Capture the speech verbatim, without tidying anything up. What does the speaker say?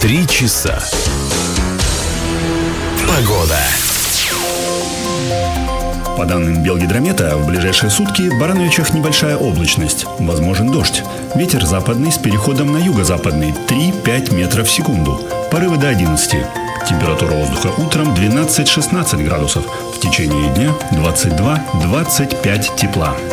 Три часа. Погода. По данным Белгидромета, в ближайшие сутки в Барановичах небольшая облачность. Возможен дождь. Ветер западный с переходом на юго-западный три-пять метров в секунду. Порывы до одиннадцати. Температура воздуха утром двенадцать-шестнадцать градусов. В течение дня двадцать два-двадцать пять тепла.